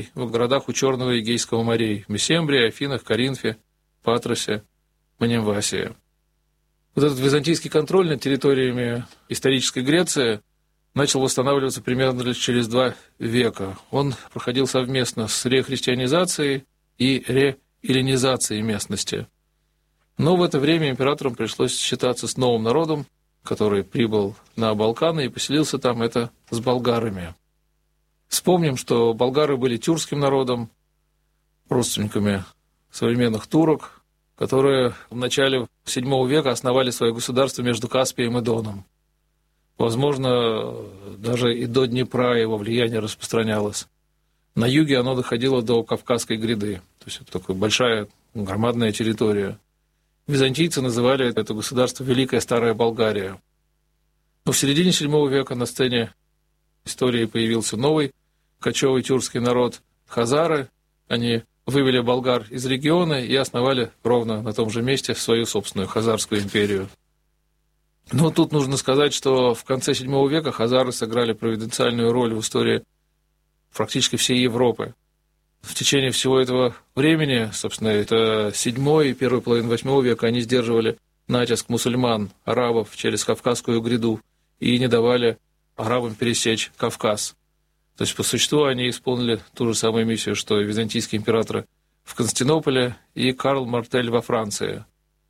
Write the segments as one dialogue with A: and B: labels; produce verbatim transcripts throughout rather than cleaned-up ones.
A: в городах у Черного и Эгейского морей – Месембрии, Афинах, Коринфе, Патросе, Маневасии. Вот этот византийский контроль над территориями исторической Греции начал восстанавливаться примерно лишь через два века. Он проходил совместно с рехристианизацией и реэллинизацией местности. Но в это время императорам пришлось считаться с новым народом, который прибыл на Балканы и поселился там, это с болгарами. Вспомним, что болгары были тюркским народом, родственниками современных турок, которые в начале седьмого века основали свое государство между Каспием и Доном. Возможно, даже и до Днепра его влияние распространялось. На юге оно доходило до Кавказской гряды, то есть это такая большая, громадная территория. Византийцы называли это государство Великая Старая Болгария. Но в середине седьмого века на сцене истории появился новый кочевый тюркский народ – хазары. Они вывели болгар из региона и основали ровно на том же месте свою собственную хазарскую империю. Но тут нужно сказать, что в конце седьмого века хазары сыграли провиденциальную роль в истории практически всей Европы. В течение всего этого времени, собственно, это седьмой и первая половина восьмого века, они сдерживали натиск мусульман, арабов через Кавказскую гряду и не давали арабам пересечь Кавказ. То есть, по существу, они исполнили ту же самую миссию, что и византийские императоры в Константинополе и Карл Мартель во Франции.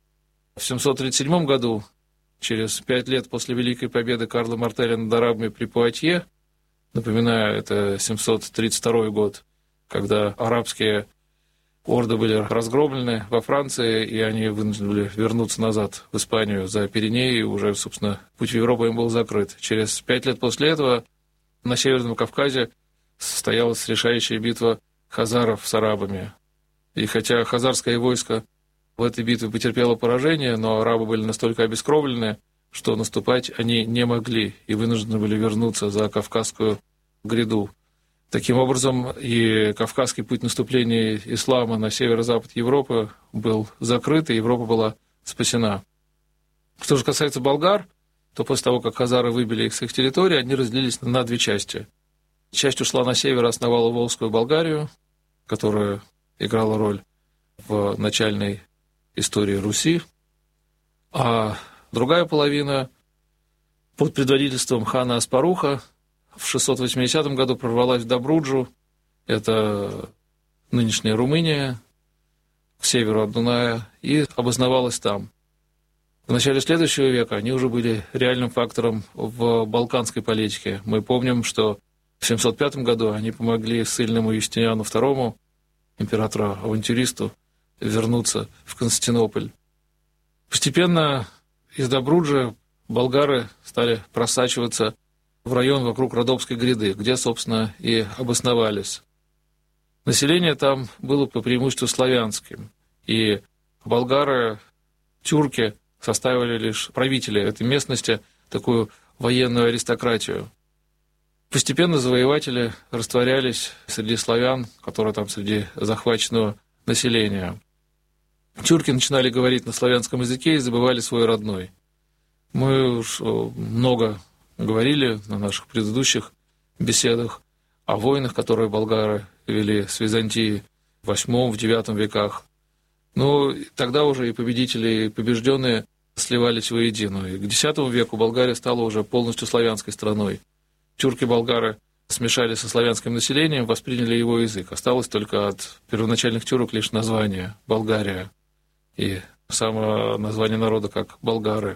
A: В семьсот тридцать седьмом году, через пять лет после Великой Победы Карла Мартеля над арабами при Пуатье, напоминаю, это семьсот тридцать второй год, когда арабские орды были разгромлены во Франции, и они вынуждены были вернуться назад в Испанию за Пиренеи, и уже, собственно, путь в Европу им был закрыт. Через пять лет после этого на Северном Кавказе состоялась решающая битва хазаров с арабами. И хотя хазарское войско в этой битве потерпело поражение, но арабы были настолько обескровлены, что наступать они не могли и вынуждены были вернуться за Кавказскую гряду. Таким образом, и Кавказский путь наступления ислама на северо-запад Европы был закрыт, и Европа была спасена. Что же касается болгар, то после того, как хазары выбили их с их территории, они разделились на две части. Часть ушла на север и основала Волжскую Болгарию, которая играла роль в начальной истории Руси, а другая половина под предводительством хана Аспаруха в шестьсот восьмидесятом году прорвалась в Добруджу, это нынешняя Румыния, к северу от Дуная, и обосновалась там. В начале следующего века они уже были реальным фактором в балканской политике. Мы помним, что в семьсот пятом году они помогли ссыльному Юстиниану второму, императору-авантюристу, вернуться в Константинополь. Постепенно из Добруджи болгары стали просачиваться в район вокруг Родопской гряды, где, собственно, и обосновались. Население там было по преимуществу славянским, и болгары, тюрки составили лишь правители этой местности, такую военную аристократию. Постепенно завоеватели растворялись среди славян, которые там среди захваченного населения. Тюрки начинали говорить на славянском языке и забывали свой родной. Мы уж много говорили на наших предыдущих беседах о войнах, которые болгары вели с Византией в восьмом, в девятом веках. Но тогда уже и победители, и побежденные сливались воедино. И к десятому веку Болгария стала уже полностью славянской страной. Тюрки-болгары смешались со славянским населением, восприняли его язык. Осталось только от первоначальных тюрок лишь название – Болгария. И само название народа как болгары.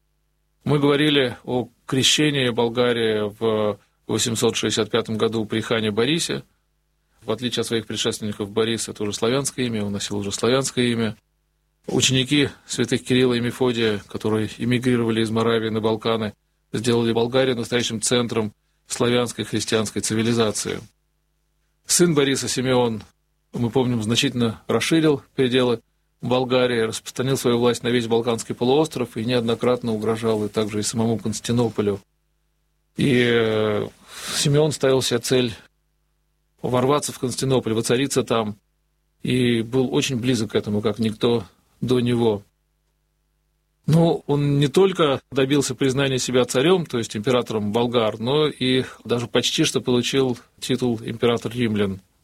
A: Мы говорили о крещении Болгарии в восемьсот шестьдесят пятом году при хане Борисе. В отличие от своих предшественников, Борис – это уже славянское имя, он носил уже славянское имя. Ученики святых Кирилла и Мефодия, которые эмигрировали из Моравии на Балканы, сделали Болгарию настоящим центром славянской христианской цивилизации. Сын Бориса, Симеон, мы помним, значительно расширил пределы Болгарии, распространил свою власть на весь Балканский полуостров и неоднократно угрожал и также и самому Константинополю. И Симеон ставил себе цель ворваться в Константинополь, воцариться там, и был очень близок к этому, как никто до него. Но он не только добился признания себя царем, то есть императором болгар, но и даже почти что получил титул император римлян.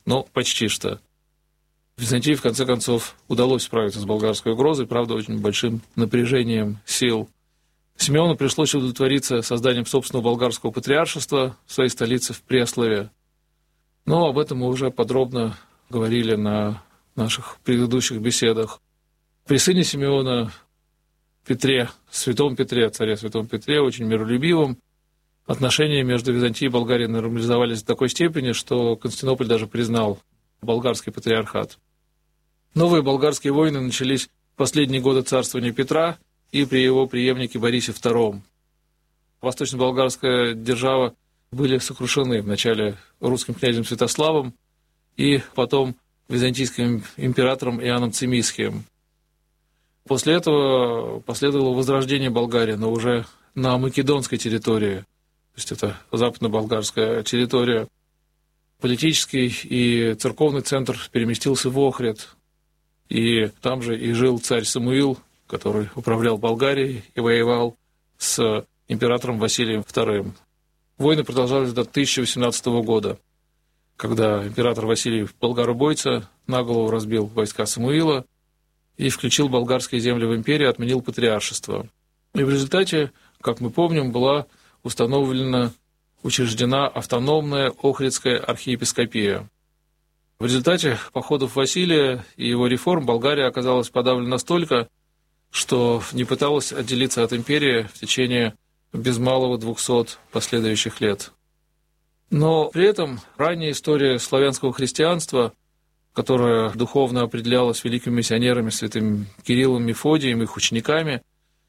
A: но почти что. Византии, в конце концов, удалось справиться с болгарской угрозой, правда, очень большим напряжением сил. Симеону пришлось удовлетвориться созданием собственного болгарского патриаршества в своей столице в Преслове. Но об этом мы уже подробно говорили на наших предыдущих беседах. При сыне Симеона, Петре, святом Петре, царе святом Петре, очень миролюбивом, отношения между Византией и Болгарией нормализовались до такой степени, что Константинополь даже признал болгарский патриархат. Новые болгарские войны начались в последние годы царствования Петра и при его преемнике Борисе втором. Восточно-болгарская держава были сокрушены вначале русским князем Святославом и потом византийским императором Иоанном Цимисхием. После этого последовало возрождение Болгарии, но уже на македонской территории, то есть это западно-болгарская территория. Политический и церковный центр переместился в Охрид, и там же и жил царь Самуил, который управлял Болгарией и воевал с императором Василием вторым. Войны продолжались до тысяча восемнадцатого года, когда император Василий Болгаробойца наголову разбил войска Самуила и включил болгарские земли в империю, отменил патриаршество. И в результате, как мы помним, была установлена, учреждена автономная Охридская архиепископия. В результате походов Василия и его реформ Болгария оказалась подавлена настолько, что не пыталась отделиться от империи в течение без малого двухсот последующих лет. Но при этом ранняя история славянского христианства, которая духовно определялась великими миссионерами, святым Кириллом, Мефодием, их учениками,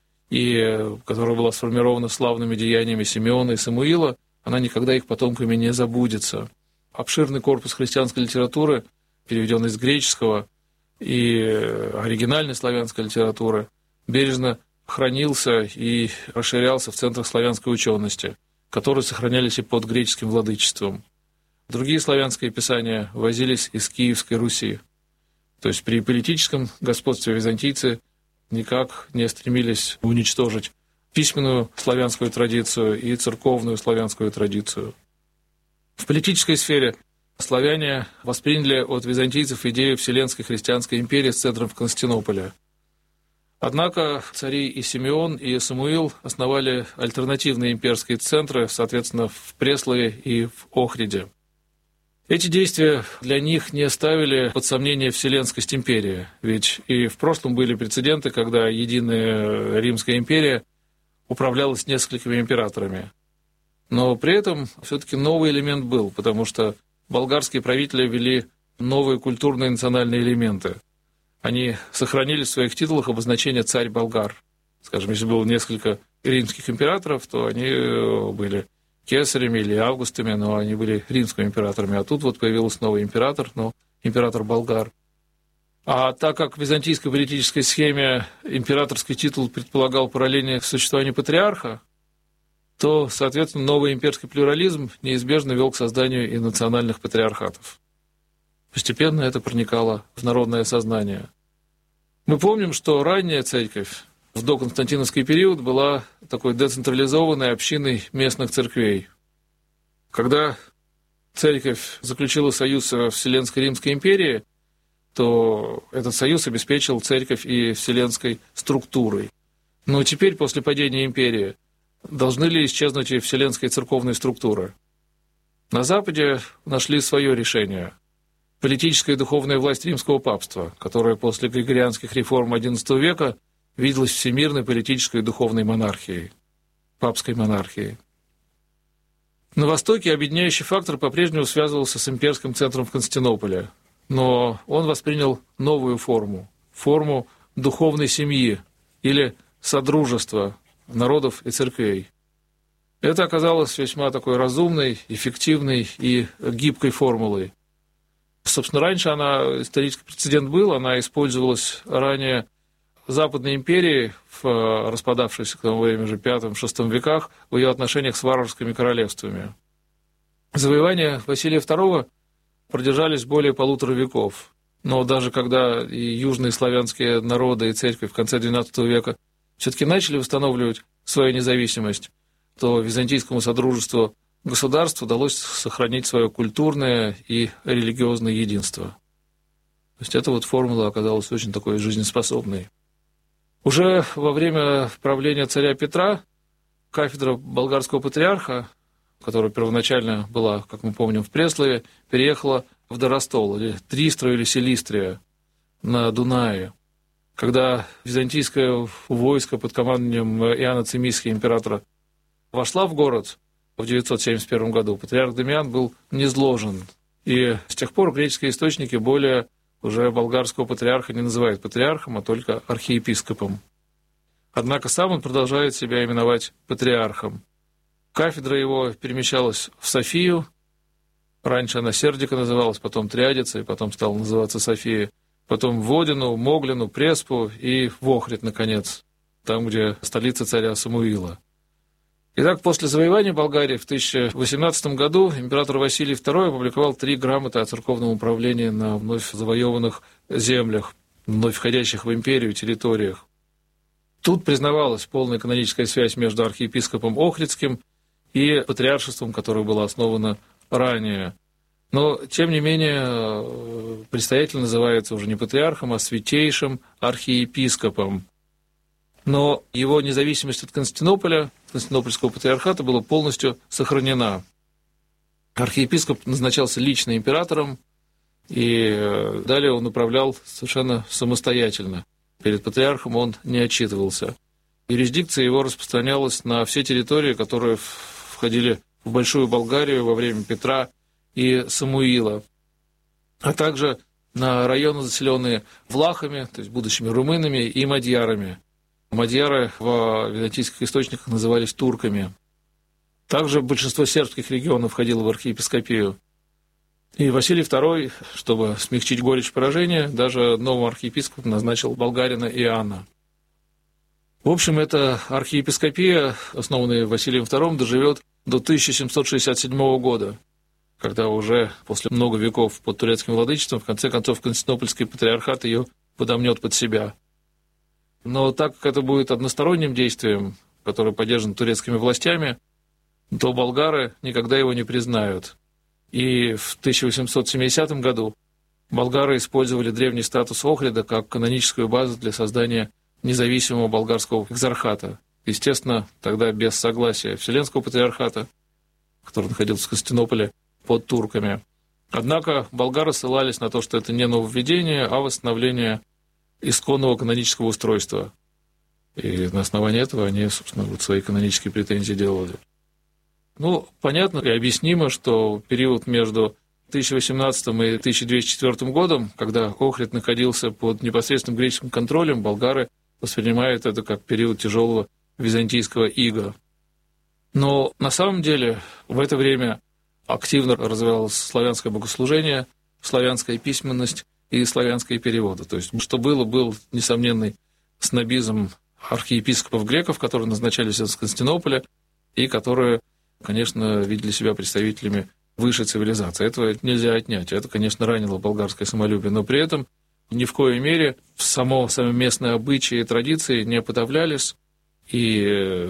A: и которая была сформирована славными деяниями Симеона и Самуила, она никогда их потомками не забудется. Обширный корпус христианской литературы, переведенный с греческого, и оригинальной славянской литературы, бережно хранился и расширялся в центрах славянской учености, которые сохранялись и под греческим владычеством. Другие славянские писания возились из Киевской Руси. То есть при политическом господстве византийцы никак не стремились уничтожить письменную славянскую традицию и церковную славянскую традицию. В политической сфере славяне восприняли от византийцев идею Вселенской христианской империи с центром в Константинополе. Однако цари и Симеон, и Самуил основали альтернативные имперские центры, соответственно, в Преслове и в Охриде. Эти действия для них не ставили под сомнение вселенскость империи, ведь и в прошлом были прецеденты, когда единая Римская империя управлялась несколькими императорами. Но при этом все-таки новый элемент был, потому что болгарские правители ввели новые культурные национальные элементы. Они сохранили в своих титулах обозначение «царь болгар». Скажем, если было несколько римских императоров, то они были кесарями или августами, но они были римскими императорами. А тут вот появился новый император, но император болгар. А так как в византийской политической схеме императорский титул предполагал параллельное существование патриарха, то, соответственно, новый имперский плюрализм неизбежно вел к созданию и национальных патриархатов. Постепенно это проникало в народное сознание. Мы помним, что ранняя церковь в доконстантиновский период была такой децентрализованной общиной местных церквей. Когда церковь заключила союз с Вселенской Римской империей, то этот союз обеспечил церковь и вселенской структурой. Но теперь, после падения империи, должны ли исчезнуть и вселенские церковные структуры? На Западе нашли свое решение. Политическая и духовная власть римского папства, которая после григорианских реформ одиннадцатого века виделась всемирной политической и духовной монархией, папской монархией. На Востоке объединяющий фактор по-прежнему связывался с имперским центром в Константинополе, но он воспринял новую форму, форму духовной семьи или содружества народов и церквей. Это оказалось весьма такой разумной, эффективной и гибкой формулой. Собственно, раньше она, исторический прецедент был, она использовалась ранее Западной империей в распадавшейся к тому времени же пятом-шестом веках в ее отношениях с варварскими королевствами. Завоевания Василия второго продержались более полутора веков, но даже когда и южные славянские народы и церковь в конце двенадцатого века все-таки начали восстанавливать свою независимость, то византийскому содружеству государству удалось сохранить свое культурное и религиозное единство. То есть эта вот формула оказалась очень такой жизнеспособной. Уже во время правления царя Петра кафедра болгарского патриарха, которая первоначально была, как мы помним, в Преслове, переехала в Доростол, или Тристру, или Силистрия, на Дунае. Когда византийское войско под командованием Иоанна Цимисхия, императора, вошла в город в девятьсот семьдесят первом году, патриарх Дамиан был низложен. И с тех пор греческие источники более уже болгарского патриарха не называют патриархом, а только архиепископом. Однако сам он продолжает себя именовать патриархом. Кафедра его перемещалась в Софию. Раньше она Сердика называлась, потом Триадица, и потом стала называться София. Потом в Водину, Моглину, Преспу и в Охрид, наконец, там, где столица царя Самуила. Итак, после завоевания Болгарии в тысяча восемнадцатом году император Василий второй опубликовал три грамоты о церковном управлении на вновь завоеванных землях, вновь входящих в империю территориях. Тут признавалась полная каноническая связь между архиепископом Охридским и патриаршеством, которое было основано ранее. Но, тем не менее, предстоятель называется уже не патриархом, а святейшим архиепископом. Но его независимость от Константинополя, Константинопольского патриархата, была полностью сохранена. Архиепископ назначался лично императором, и далее он управлял совершенно самостоятельно. Перед патриархом он не отчитывался. Юрисдикция его распространялась на все территории, которые входили в Большую Болгарию во время Петра и Самуила, а также на районы, заселенные влахами, то есть будущими румынами и мадьярами. Мадьяры в византийских источниках назывались турками. Также большинство сербских регионов входило в архиепископию. И Василий второй, чтобы смягчить горечь поражения, даже новым архиепископом назначил болгарина Иоанна. В общем, эта архиепископия, основанная Василием вторым, доживет до тысяча семьсот шестьдесят седьмого года, когда уже после много веков под турецким владычеством, в конце концов, Константинопольский патриархат ее подомнет под себя. Но так как это будет односторонним действием, которое поддержано турецкими властями, то болгары никогда его не признают. И в тысяча восемьсот семидесятом году болгары использовали древний статус Охрида как каноническую базу для создания независимого болгарского экзархата. Естественно, тогда без согласия Вселенского патриархата, который находился в Константинополе, под турками. Однако болгары ссылались на то, что это не нововведение, а восстановление исконного канонического устройства. И на основании этого они, собственно, вот свои канонические претензии делали. Ну, понятно и объяснимо, что период между тысяча восемнадцатым и тысяча двести четвёртым годом, когда Охрид находился под непосредственным греческим контролем, болгары воспринимают это как период тяжелого византийского ига. Но на самом деле в это время активно развивалось славянское богослужение, славянская письменность и славянские переводы. То есть, что было, был несомненный снобизм архиепископов греков, которые назначались из Константинополя и которые, конечно, видели себя представителями высшей цивилизации. Этого нельзя отнять. Это, конечно, ранило болгарское самолюбие, но при этом ни в коей мере само, сами местные обычаи и традиции не подавлялись, и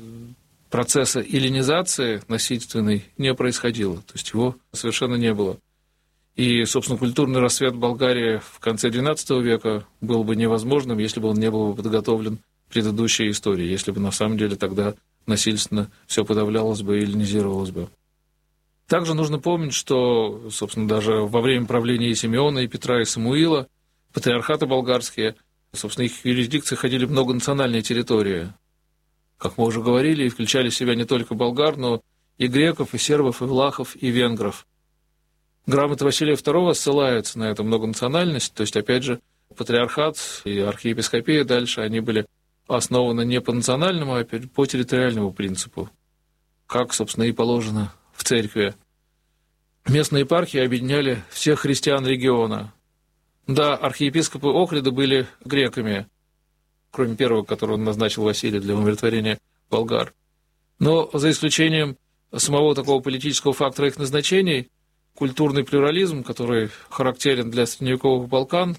A: процесса эллинизации насильственной не происходило. То есть его совершенно не было. И, собственно, культурный рассвет Болгарии в конце двенадцатого века был бы невозможным, если бы он не был подготовлен предыдущей историей, если бы на самом деле тогда насильственно все подавлялось бы и эллинизировалось бы. Также нужно помнить, что, собственно, даже во время правления и Симеона, и Петра, и Самуила патриархаты болгарские, собственно, их юрисдикции ходили многонациональные территории. Как мы уже говорили, и включали в себя не только болгар, но и греков, и сербов, и влахов, и венгров. Грамота Василия второго ссылается на эту многонациональность, то есть, опять же, патриархат и архиепископия дальше, они были основаны не по национальному, а по территориальному принципу, как, собственно, и положено в церкви. Местные епархии объединяли всех христиан региона. Да, архиепископы Охрида были греками, кроме первого, которого он назначил Василий для умиротворения болгар. Но за исключением самого такого политического фактора их назначений, культурный плюрализм, который характерен для средневековых Балкан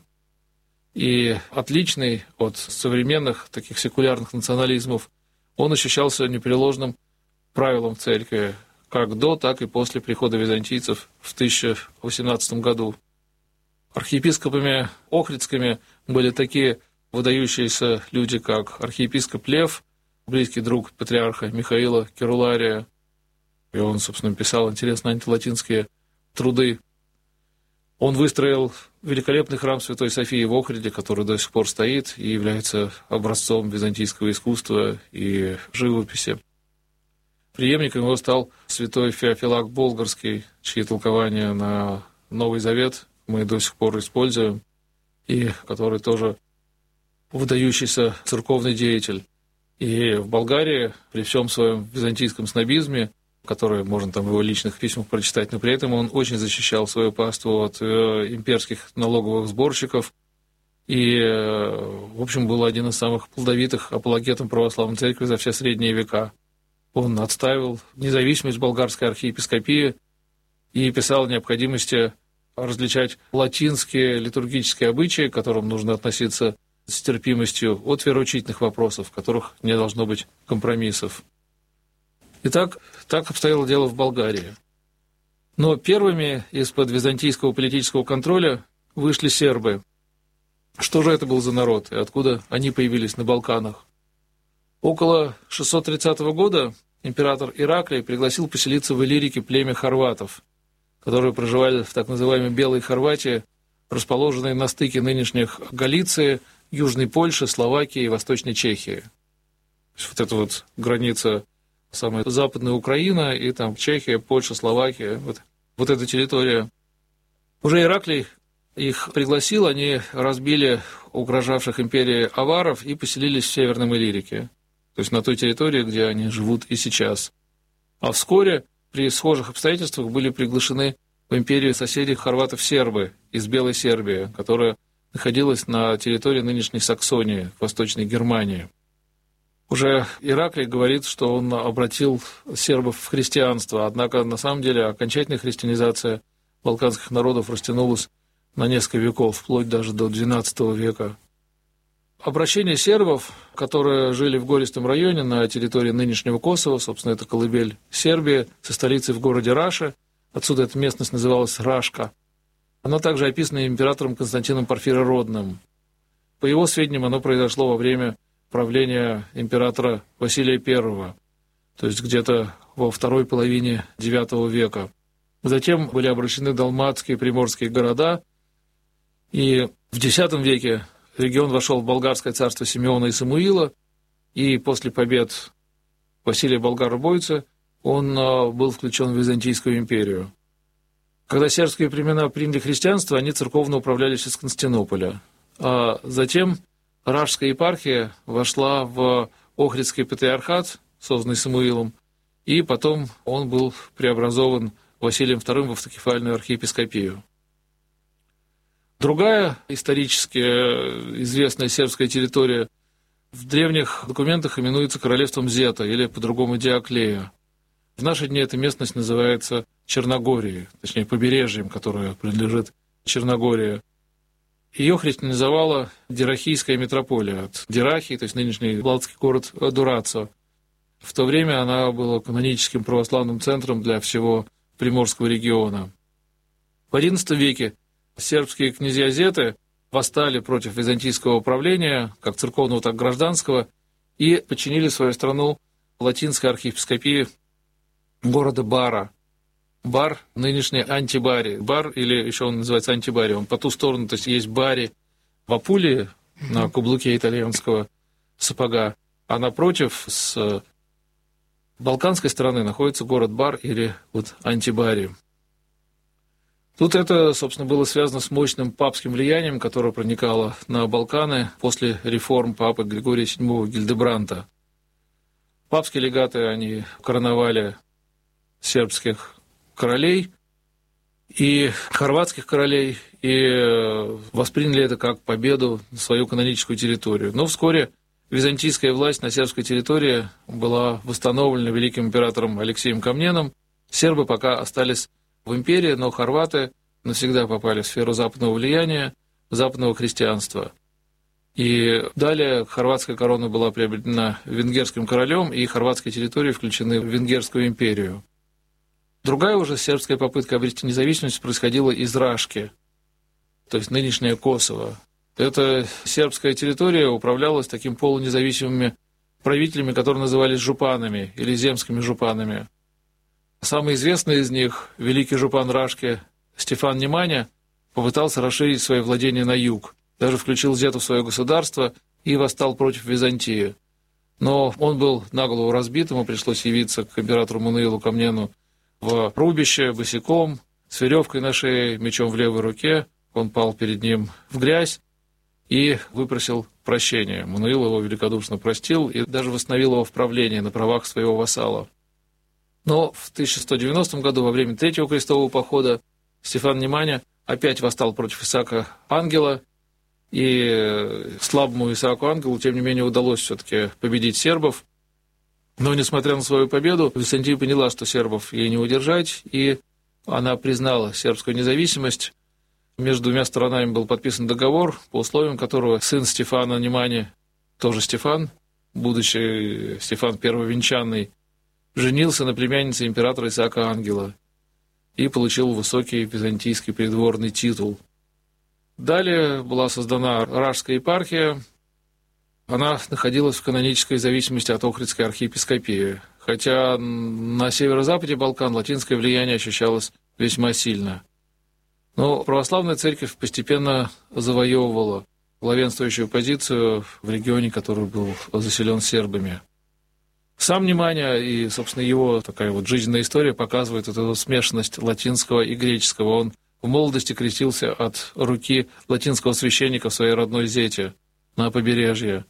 A: и отличный от современных таких секулярных национализмов, он ощущался непреложным правилом в церкви, как до, так и после прихода византийцев в тысяча восемнадцатом году. Архиепископами охридскими были такие выдающиеся люди, как архиепископ Лев, близкий друг патриарха Михаила Керулария, и он, собственно, писал интересные антилатинские труды. Он выстроил великолепный храм Святой Софии в Охриде, который до сих пор стоит и является образцом византийского искусства и живописи. Преемником его стал святой Феофилак Болгарский, чьи толкования на Новый Завет мы до сих пор используем, и который тоже выдающийся церковный деятель. И в Болгарии, при всем своем византийском снобизме, который можно там в его личных письмах прочитать, но при этом он очень защищал свою паству от э, имперских налоговых сборщиков и, э, в общем, был один из самых плодовитых апологетов православной церкви за все средние века. Он отстаивал независимость болгарской архиепископии и писал о необходимости различать латинские литургические обычаи, к которым нужно относиться с терпимостью, от вероучительных вопросов, в которых не должно быть компромиссов. Итак, так обстояло дело в Болгарии. Но первыми из-под византийского политического контроля вышли сербы. Что же это был за народ и откуда они появились на Балканах? Около шестьсот тридцатого года император Ираклий пригласил поселиться в Иллирике племя хорватов, которые проживали в так называемой Белой Хорватии, расположенной на стыке нынешних Галиции, Южной Польши, Словакии и Восточной Чехии. То есть вот эта вот граница, самая западная Украина, и там Чехия, Польша, Словакия, вот, вот эта территория. Уже Ираклий их пригласил, они разбили угрожавших империи аваров и поселились в Северном Иллирике, то есть на той территории, где они живут и сейчас. А вскоре при схожих обстоятельствах были приглашены в империю соседей хорватов-сербы из Белой Сербии, которая находилась на территории нынешней Саксонии, Восточной Германии. Уже Ираклий говорит, что он обратил сербов в христианство, однако на самом деле окончательная христианизация балканских народов растянулась на несколько веков, вплоть даже до двенадцатого века. Обращение сербов, которые жили в гористом районе на территории нынешнего Косово, собственно, это колыбель Сербии, со столицей в городе Раша, отсюда эта местность называлась Рашка. Она также описана императором Константином Порфирородным. По его сведениям, оно произошло во время правления императора Василия Первого, то есть где-то во второй половине девятого века. Затем были обращены далматские и приморские города, и в десятом веке регион вошел в болгарское царство Симеона и Самуила, и после побед Василия Болгара-Бойца он был включен в Византийскую империю. Когда сербские племена приняли христианство, они церковно управлялись из Константинополя. А затем Рашская епархия вошла в Охридский патриархат, созданный Самуилом, и потом он был преобразован Василием Вторым в автокефальную архиепископию. Другая исторически известная сербская территория в древних документах именуется королевством Зета или по-другому Диоклея. В наши дни эта местность называется Черногорией, точнее побережьем, которое принадлежит Черногории. Ее христианизовала Дирахийская митрополия от Дирахии, то есть нынешний балтский город Дурацо. В то время она была каноническим православным центром для всего Приморского региона. В одиннадцатом веке сербские князья-зеты восстали против византийского правления, как церковного, так и гражданского, и подчинили свою страну латинской архиепископии города Бара. Бар – нынешний Антибари. Бар, или еще он называется Антибари, он по ту сторону, то есть есть Бари в Апулии, на каблуке итальянского сапога, а напротив, с балканской стороны, находится город Бар или вот Антибари. Тут это, собственно, было связано с мощным папским влиянием, которое проникало на Балканы после реформ папы Григория седьмого Гильдебранта. Папские легаты, они короновали сербских королей и хорватских королей и восприняли это как победу на свою каноническую территорию. Но вскоре византийская власть на сербской территории была восстановлена великим императором Алексеем Комненом. Сербы пока остались в империи, но хорваты навсегда попали в сферу западного влияния, западного христианства. И далее хорватская корона была приобретена венгерским королем, и хорватские территории включены в Венгерскую империю. Другая уже сербская попытка обрести независимость происходила из Рашки, то есть нынешнее Косово. Эта сербская территория управлялась таким полунезависимыми правителями, которые назывались жупанами или земскими жупанами. Самый известный из них, великий жупан Рашки Стефан Неманя, попытался расширить свои владения на юг, даже включил Зету в свое государство и восстал против Византии. Но он был наголову разбит, ему пришлось явиться к императору Мануилу Комнену в рубище, босиком, с веревкой на шее, мечом в левой руке. Он пал перед ним в грязь и выпросил прощения. Мануил его великодушно простил и даже восстановил его в правлении на правах своего вассала. Но в тысяча сто девяностом году, во время Третьего крестового похода, Стефан Неманя опять восстал против Исаака Ангела, и слабому Исааку Ангелу, тем не менее, удалось все-таки победить сербов. Но, несмотря на свою победу, Византия поняла, что сербов ей не удержать, и она признала сербскую независимость. Между двумя сторонами был подписан договор, по условиям которого сын Стефана Немани, тоже Стефан, будучи Стефан Первовенчанный, женился на племяннице императора Исаака Ангела и получил высокий византийский придворный титул. Далее была создана Рашская епархия. Она находилась в канонической зависимости от Охридской архиепископии, хотя на северо-западе Балкан латинское влияние ощущалось весьма сильно. Но православная церковь постепенно завоевывала главенствующую позицию в регионе, который был заселен сербами. Сам Неманя и, собственно, его такая вот жизненная история показывает эту смешанность латинского и греческого. Он в молодости крестился от руки латинского священника в своей родной Зете на побережье.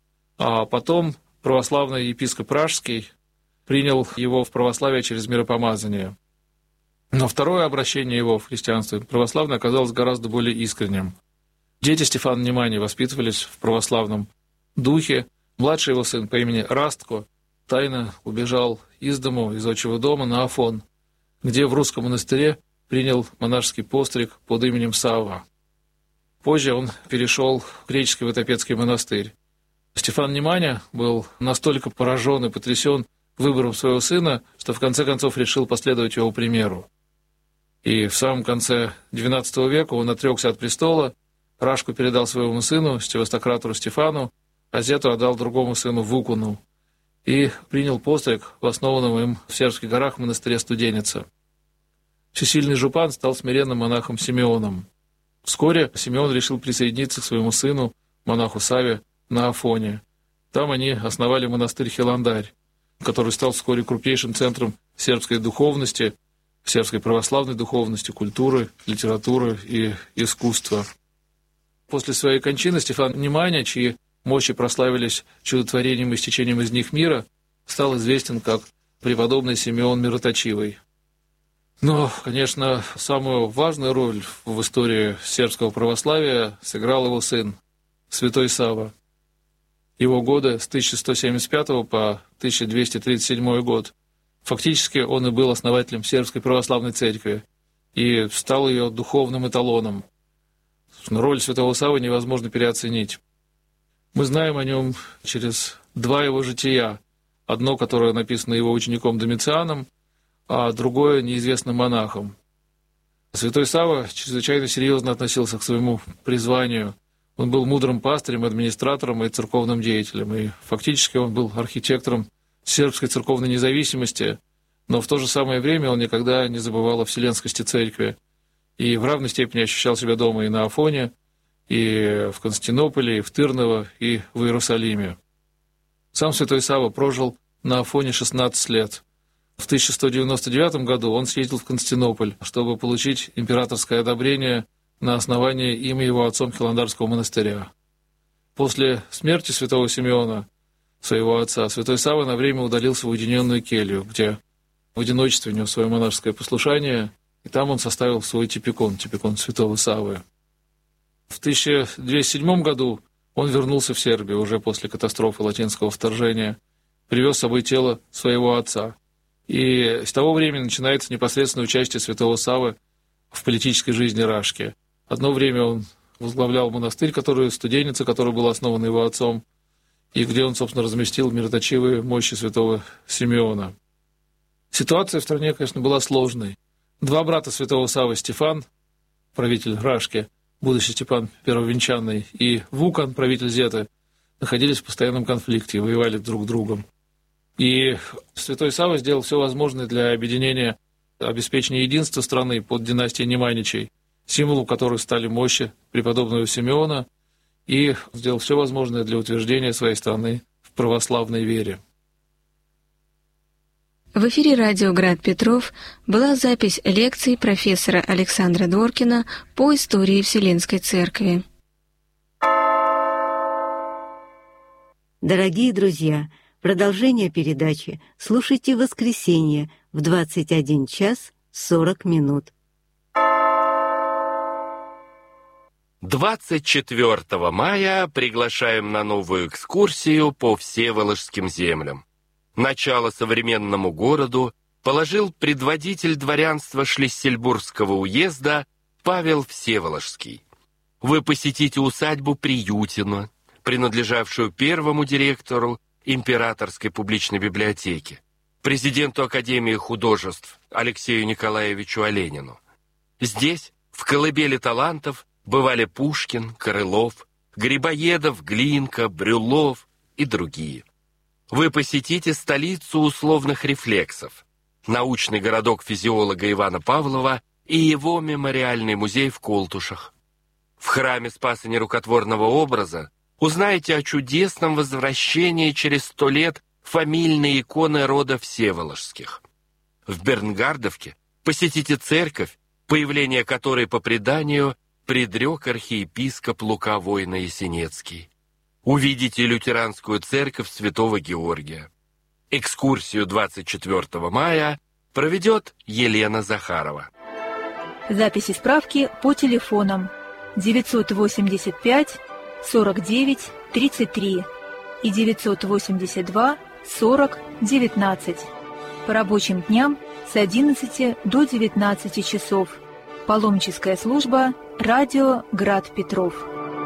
A: А потом православный епископ Пражский принял его в православие через миропомазание. Но второе обращение его в христианство православное оказалось гораздо более искренним. Дети Стефана Немани воспитывались в православном духе. Младший его сын по имени Растко тайно убежал из дому, из отчего дома на Афон, где в русском монастыре принял монашеский постриг под именем Савва. Позже он перешел в греческий Ватопедский монастырь. Стефан Неманя был настолько поражен и потрясен выбором своего сына, что в конце концов решил последовать его примеру. И в самом конце двенадцатого века он отрекся от престола, Рашку передал своему сыну, Стевостократору Стефану, а Зету отдал другому сыну Вукуну и принял постриг в основанном им в Сербских горах монастыре Студеница. Всесильный жупан стал смиренным монахом Симеоном. Вскоре Симеон решил присоединиться к своему сыну, монаху Саве, на Афоне. Там они основали монастырь Хиландарь, который стал вскоре крупнейшим центром сербской духовности, сербской православной духовности, культуры, литературы и искусства. После своей кончины Стефан Неманя, чьи мощи прославились чудотворением и стечением из них мира, стал известен как преподобный Симеон Мироточивый. Но, конечно, самую важную роль в истории сербского православия сыграл его сын, святой Сава. Его годы с тысяча сто семьдесят пятого по тысяча двести тридцать седьмой год. Фактически он и был основателем сербской православной церкви и стал ее духовным эталоном. Роль святого Саввы невозможно переоценить. Мы знаем о нем через два его жития. Одно, которое написано его учеником Домицианом, а другое неизвестным монахом. Святой Савва чрезвычайно серьезно относился к своему призванию. Он был мудрым пастырем, администратором и церковным деятелем. И фактически он был архитектором сербской церковной независимости, но в то же самое время он никогда не забывал о вселенскости церкви. И в равной степени ощущал себя дома и на Афоне, и в Константинополе, и в Тырново, и в Иерусалиме. Сам святой Савва прожил на Афоне шестнадцать лет. В тысяча сто девяносто девятом году он съездил в Константинополь, чтобы получить императорское одобрение на основании им его отцом Хиландарского монастыря. После смерти святого Симеона, своего отца, святой Савва на время удалился в уединенную келью, где в одиночестве нес свое монашеское послушание, и там он составил свой типикон, типикон святого Саввы. В тысяча двести седьмом году он вернулся в Сербию уже после катастрофы латинского вторжения, привез с собой тело своего отца. И с того времени начинается непосредственное участие святого Саввы в политической жизни Рашки. Одно время он возглавлял монастырь, который, Студеница, который был основан его отцом, и где он, собственно, разместил мироточивые мощи святого Симеона. Ситуация в стране, конечно, была сложной. Два брата святого Саввы, Стефан, правитель Рашки, будущий Степан Первовенчанный, и Вукан, правитель Зеты, находились в постоянном конфликте и воевали друг с другом. И святой Савва сделал все возможное для объединения, обеспечения единства страны под династией Неманичей, символом которой стали мощи преподобного Симеона, и сделал все возможное для утверждения своей страны в православной вере.
B: В эфире радио «Град Петров» была запись лекций профессора Александра Дворкина по истории Вселенской Церкви.
C: Дорогие друзья, продолжение передачи слушайте в воскресенье в двадцать один час сорок минут.
D: двадцать четвёртого мая приглашаем на новую экскурсию по Всеволожским землям. Начало современному городу положил предводитель дворянства Шлиссельбургского уезда Павел Всеволожский. Вы посетите усадьбу Приютино, принадлежавшую первому директору Императорской публичной библиотеки, президенту Академии художеств Алексею Николаевичу Оленину. Здесь, в колыбели талантов, бывали Пушкин, Крылов, Грибоедов, Глинка, Брюллов и другие. Вы посетите столицу условных рефлексов, научный городок физиолога Ивана Павлова и его мемориальный музей в Колтушах. В храме Спаса Нерукотворного образа узнаете о чудесном возвращении через сто лет фамильной иконы рода Всеволожских. В Бернгардовке посетите церковь, появление которой по преданию предрек архиепископ Лука Войно-Ясенецкий. Увидите лютеранскую церковь Святого Георгия. Экскурсию двадцать четвёртого мая проведет Елена Захарова.
E: Записи справки по телефонам девятьсот восемьдесят пять сорок девять тридцать три и девятьсот восемьдесят два сорок девятнадцать. По рабочим дням с одиннадцати до девятнадцати часов. Паломническая служба «Радио Град Петров».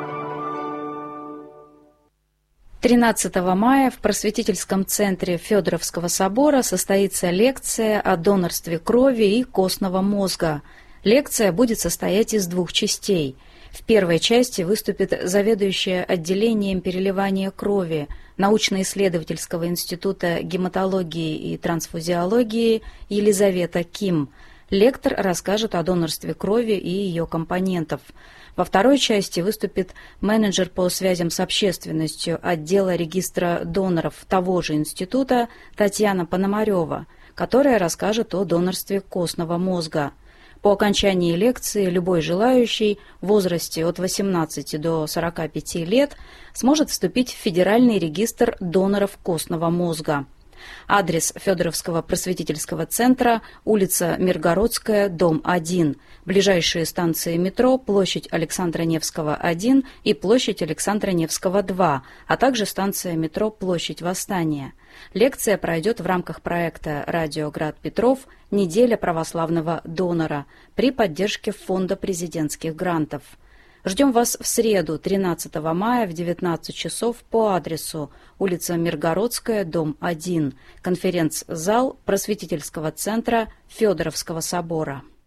F: тринадцатого мая в Просветительском центре Федоровского собора состоится лекция о донорстве крови и костного мозга. Лекция будет состоять из двух частей. В первой части выступит заведующая отделением переливания крови научно-исследовательского института гематологии и трансфузиологии Елизавета Ким. Лектор расскажет о донорстве крови и ее компонентов. Во второй части выступит менеджер по связям с общественностью отдела регистра доноров того же института Татьяна Пономарева, которая расскажет о донорстве костного мозга. По окончании лекции любой желающий в возрасте от восемнадцати до сорока пяти лет сможет вступить в Федеральный регистр доноров костного мозга. Адрес Федоровского просветительского центра, улица Миргородская, дом один. Ближайшие станции метро, площадь Александра Невского, один и площадь Александра Невского, два, а также станция метро, площадь Восстания. Лекция пройдет в рамках проекта «Радио Град Петров. Неделя православного донора» при поддержке Фонда президентских грантов. Ждем вас в среду, тринадцатого мая в девятнадцать часов по адресу улица Миргородская, дом один, конференц-зал Просветительского центра Федоровского собора.